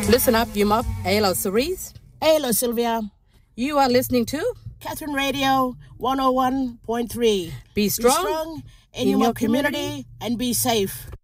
Listen up, you mup. Hello, Cerise. Hello, Sylvia. You are listening to Catherine Radio 101.3. Be Strong in your community and be safe.